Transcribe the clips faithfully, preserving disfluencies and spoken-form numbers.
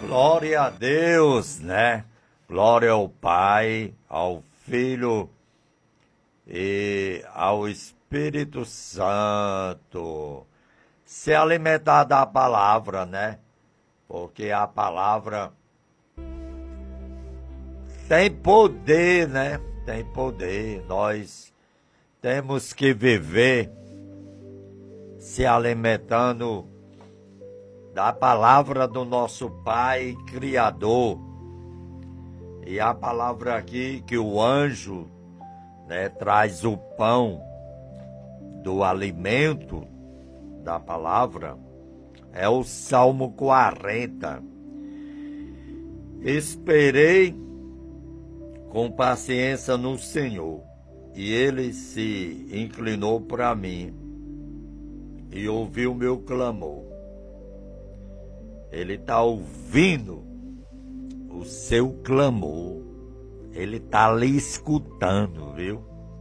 Glória a Deus, né? Glória ao Pai, ao Filho e ao Espírito Santo. Se alimentar da palavra, né? Porque a palavra tem poder, né? Tem poder. Nós temos que viver se alimentando da palavra do nosso Pai Criador. E a palavra aqui que o anjo, né, traz o pão do alimento da palavra é o Salmo quarenta. Esperei com paciência no Senhor, e ele se inclinou para mim e ouviu o meu clamor. Ele está ouvindo o seu clamor. Ele está lhe escutando, viu?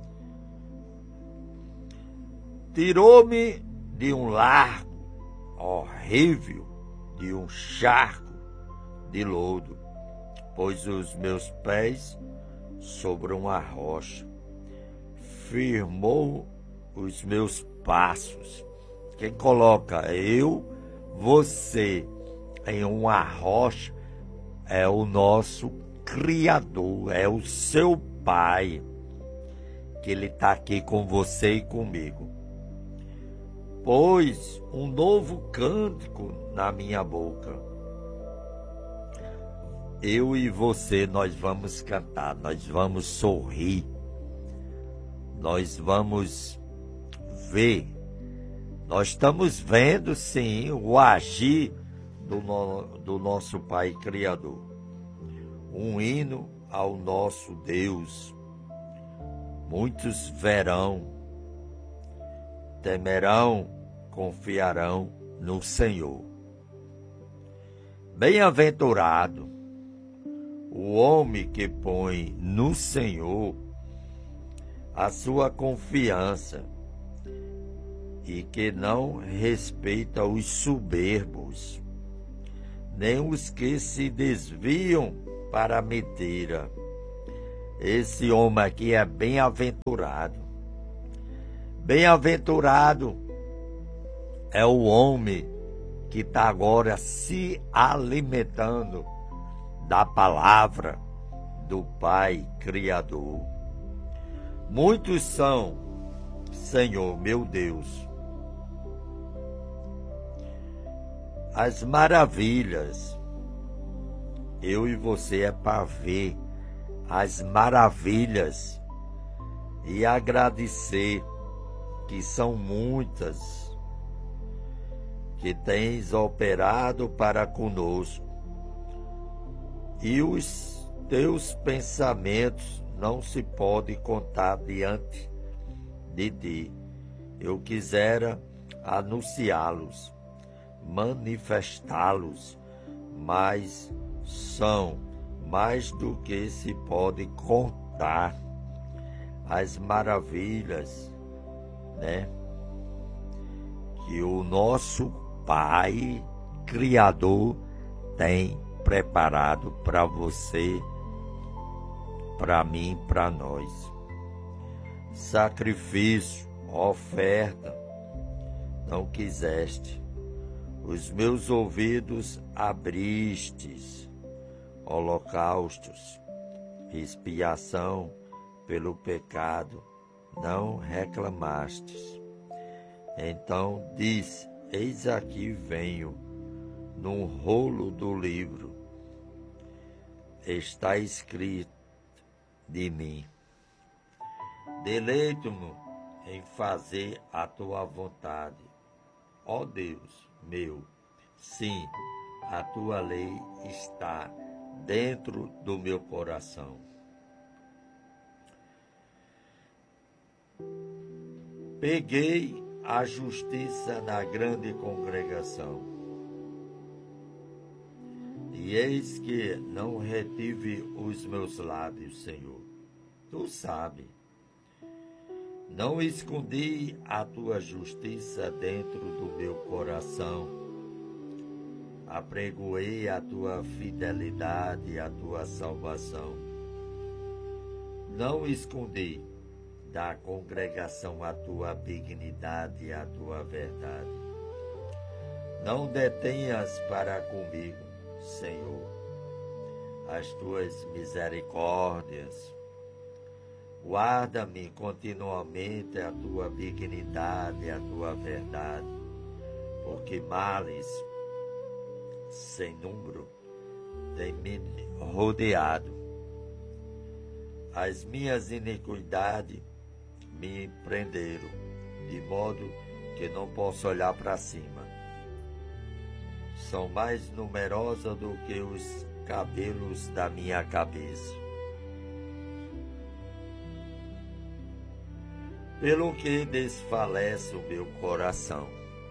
Tirou-me de um largo horrível, de um charco de lodo, pôs os meus pés sobre uma rocha, firmou os meus passos. Quem coloca eu, você, em uma rocha é o nosso Criador, é o seu Pai, que Ele está aqui com você e comigo. Pôs um novo cântico na minha boca. Eu e você, nós vamos cantar, nós vamos sorrir, nós vamos ver, nós estamos vendo sim o agir do, no, do nosso Pai Criador. Um hino ao nosso Deus. Muitos verão, temerão, confiarão no Senhor. Bem-aventurado o homem que põe no Senhor a sua confiança e que não respeita os soberbos, nem os que se desviam para a mentira. Esse homem aqui é bem-aventurado. Bem-aventurado é o homem que está agora se alimentando da palavra do Pai Criador. Muitos são, Senhor, meu Deus, as maravilhas. Eu e você é para ver as maravilhas e agradecer que são muitas que tens operado para conosco, e os teus pensamentos não se podem contar diante de ti. Eu quisera anunciá-los, manifestá-los, mas são mais do que se pode contar as maravilhas, né, que o nosso Pai Criador tem preparado para você, para mim, para nós. Sacrifício, oferta, não quiseste. Os meus ouvidos abristes, holocaustos, expiação pelo pecado, não reclamastes. Então disse: eis aqui venho, num rolo do livro está escrito de mim. Deleito-me em fazer a tua vontade, ó Deus meu. Sim, a tua lei está dentro do meu coração. Peguei a justiça na grande congregação, e eis que não retive os meus lábios, Senhor. Tu sabes. Não escondi a tua justiça dentro do meu coração. apregoei a tua fidelidade e a tua salvação. Não escondi da congregação a tua benignidade e a tua verdade. Não detenhas para comigo, Senhor, as tuas misericórdias. Guarda-me continuamente a tua benignidade e a tua verdade, porque males sem número têm me rodeado. As minhas iniquidades me prenderam, de modo que não posso olhar para cima. São mais numerosas do que os cabelos da minha cabeça. Pelo que desfalece o meu coração.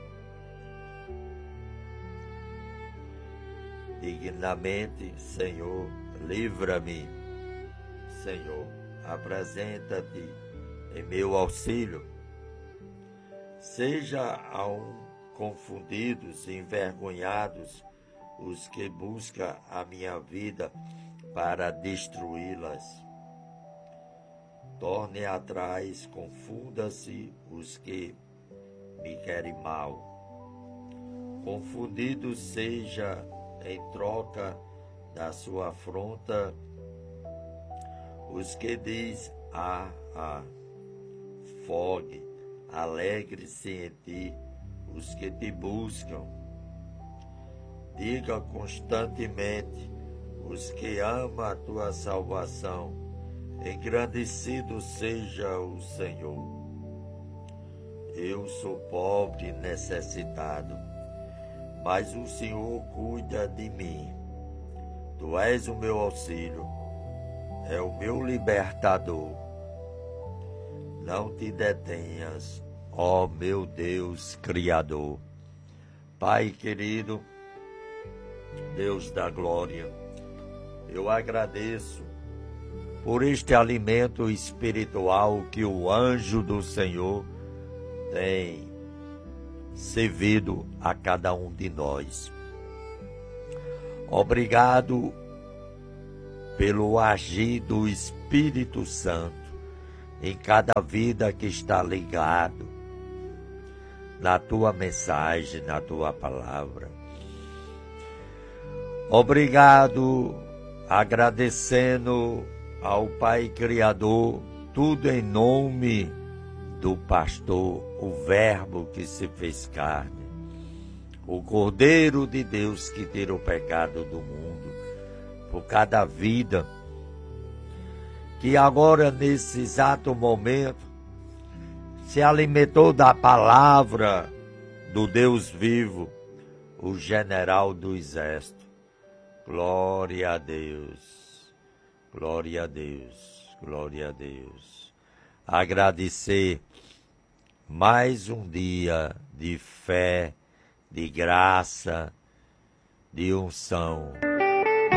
Dignamente, Senhor, livra-me. Senhor, apresenta-te em meu auxílio. Seja a um confundidos e envergonhados os que buscam a minha vida para destruí-las. Torne atrás, confunda-se os que me querem mal. Confundidos seja em troca da sua afronta os que diz, ah, ah, fogue, alegre-se em ti os que te buscam. Diga constantemente os que amam a tua salvação, engrandecido seja o Senhor. Eu sou pobre e necessitado, mas o Senhor cuida de mim. Tu és o meu auxílio, é o meu libertador. Não te detenhas, ó meu Deus Criador. Pai querido, Deus da glória, eu agradeço por este alimento espiritual que o anjo do Senhor tem servido a cada um de nós. Obrigado pelo agir do Espírito Santo em cada vida que está ligado na tua mensagem, na tua palavra. Obrigado, agradecendo ao Pai Criador, tudo em nome do pastor, o Verbo que se fez carne, o Cordeiro de Deus que tira o pecado do mundo, por cada vida que agora, nesse exato momento, se alimentou da palavra do Deus vivo, o general do exército. Glória a Deus, glória a Deus, glória a Deus. Agradecer mais um dia de fé, de graça, de unção.